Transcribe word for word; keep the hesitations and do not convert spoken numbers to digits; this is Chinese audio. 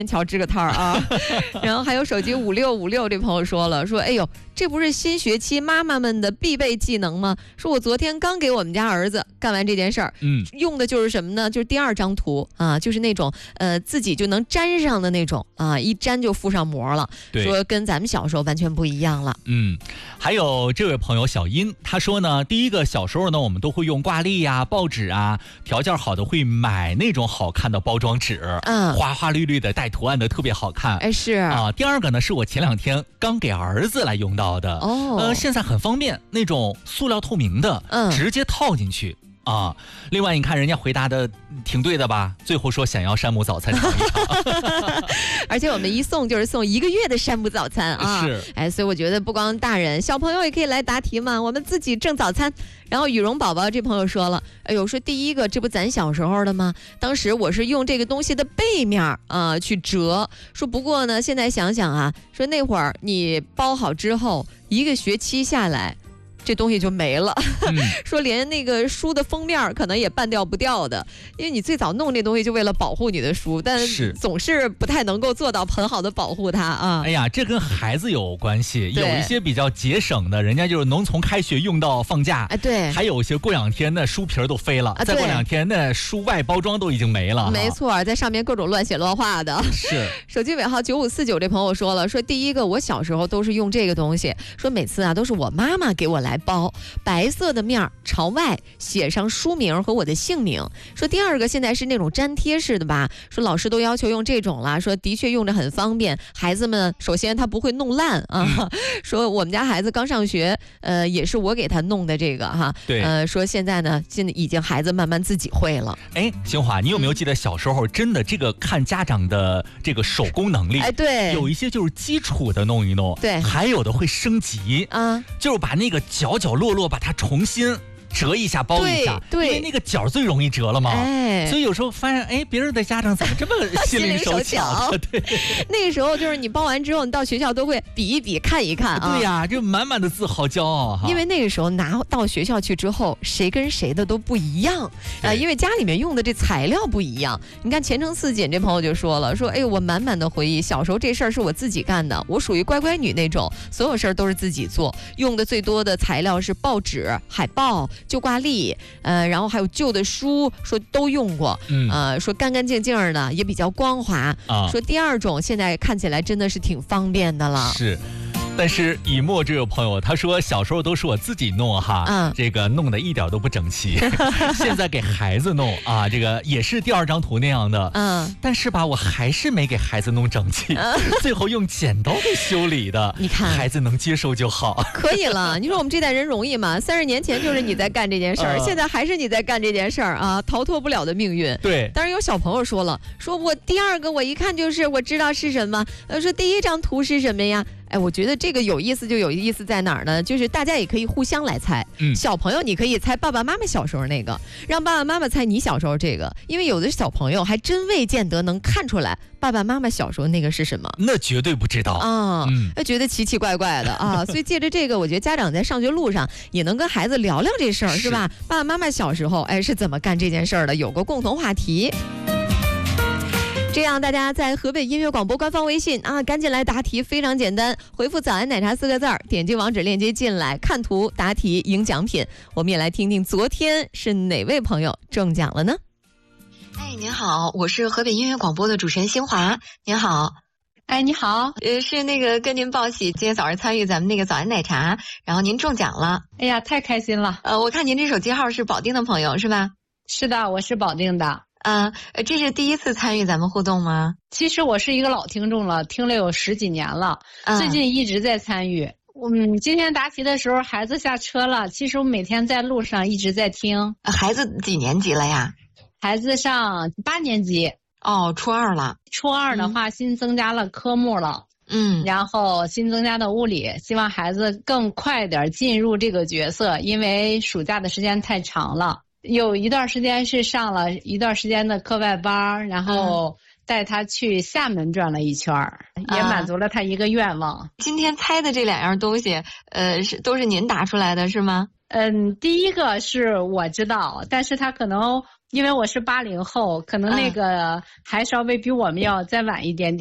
条支个摊儿啊。然后还有手机五六五六这朋友说了，说哎呦，这不是新学期妈妈们的必备技能吗？说我昨天刚给我们家儿子干完这件事儿，嗯，用的就是什么呢？就是第二张图啊，就是那种呃自己就能粘上的那种啊，一粘就附上膜了。说跟咱们小时候完全不一样了。 嗯，还有这位朋友小英，他说呢，第一个小时候呢，我们都会用挂历呀、报纸啊，条件好的会买那种好看的包装纸，嗯，花花绿绿的带图案的特别好看。 哎，是啊。第二个呢，是我前两天刚给儿子来用到的，哦，呃，现在很方便，那种塑料透明的，嗯，直接套进去。啊，另外你看人家回答的挺对的吧？最后说想要山姆早餐尝一尝， 而且我们一送就是送一个月的山姆早餐啊！ 是， 哎，所以我觉得不光大人，小朋友也可以来答题嘛，我们自己挣早餐。然后羽绒宝宝这朋友说了，哎呦，说第一个这不咱小时候的吗？当时我是用这个东西的背面啊、呃、去折，说不过呢，现在想想啊，说那会儿你包好之后，一个学期下来。这东西就没了、嗯、说连那个书的封面可能也半掉不掉的，因为你最早弄这东西就为了保护你的书，但总是不太能够做到很好的保护它啊。 哎呀，这跟孩子有关系，有一些比较节省的，人家就是能从开学用到放假， 哎，对， 还有一些过两天那书皮都飞了、啊、再过两天那书外包装都已经没了， 没错，在上面各种乱写乱画的。 是。 手机尾号九五四九这朋友说了，说第一个我小时候都是用这个东西，说每次啊都是我妈妈给我来包，白色的面朝外写上书名和我的姓名。说第二个现在是那种粘贴式的吧，说老师都要求用这种了，说的确用着很方便，孩子们首先他不会弄烂啊、嗯。说我们家孩子刚上学，呃，也是我给他弄的这个哈， 对， 呃，说现在呢，现在已经孩子慢慢自己会了。 哎，新华，你有没有记得小时候真的这个看家长的这个手工能力？ 哎，对， 有一些就是基础的弄一弄， 对， 还有的会升级啊，就是把那个角角落落把它重新折一下包一下， 对， 因为那个角最容易折了嘛，哎，所以有时候发现，哎，别人的家长怎么这么心灵手巧？对， 那个时候就是你包完之后，你到学校都会比一比，看一看啊。 对呀，就满满的自豪骄傲哈。 因为那个时候拿到学校去之后，谁跟谁的都不一样啊、呃，因为家里面用的这材料不一样。你看前程似锦这朋友就说了，说哎呦，我满满的回忆，小时候这事儿是我自己干的，我属于乖乖女那种，所有事儿都是自己做，用的最多的材料是报纸、海报。旧挂历，呃，然后还有旧的书，说都用过，嗯，呃，说干干净净的，也比较光滑啊。说第二种现在看起来真的是挺方便的了。 是。但是以沫这位朋友他说小时候都是我自己弄哈，嗯，这个弄得一点都不整齐，现在给孩子弄啊，这个也是第二张图那样的，嗯，但是吧我还是没给孩子弄整齐，嗯、最后用剪刀给修理的。 你看孩子能接受就好， 可以了。你说我们这代人容易吗？三十年前就是你在干这件事儿、呃，现在还是你在干这件事儿啊，逃脱不了的命运。 对， 当然有小朋友说了，说我第二个我一看就是我知道是什么，呃，说第一张图是什么呀？哎，我觉得这个有意思，就有意思在哪儿呢？就是大家也可以互相来猜。嗯，小朋友你可以猜爸爸妈妈小时候那个，让爸爸妈妈猜你小时候这个，因为有的小朋友还真未见得能看出来爸爸妈妈小时候那个是什么。 那绝对不知道啊，嗯，觉得奇奇怪怪的啊。所以借着这个，我觉得家长在上学路上也能跟孩子聊聊这事儿，是吧？爸爸妈妈小时候哎是怎么干这件事儿的，有个共同话题。这样大家在河北音乐广播官方微信啊，赶紧来答题，非常简单，回复早安奶茶四个字儿，点击网址链接进来，看图答题赢奖品。我们也来听听昨天是哪位朋友中奖了呢？ 哎，您好，我是河北音乐广播的主持人新华，您好。 哎，你好， 呃，是那个跟您报喜，今天早上参与咱们那个早安奶茶，然后您中奖了。 哎呀，太开心了。 呃，我看您这手机号是保定的朋友是吧？ 是的，我是保定的。 啊、呃，这是第一次参与咱们互动吗？ 其实我是一个老听众了，听了有十几年了，啊、最近一直在参与。嗯，今天答题的时候孩子下车了，其实我每天在路上一直在听。 孩子几年级了呀？ 孩子上八年级。 哦，初二了。 初二的话、嗯、新增加了科目了。嗯，然后新增加的物理，希望孩子更快点进入这个角色，因为暑假的时间太长了。有一段时间是上了一段时间的课外班，然后带他去厦门转了一圈、嗯、也满足了他一个愿望、啊。 今天猜的这两样东西，呃，是都是您答出来的是吗？ 嗯，第一个是我知道，但是他可能因为我是八零后，可能那个还稍微比我们要再晚一点点。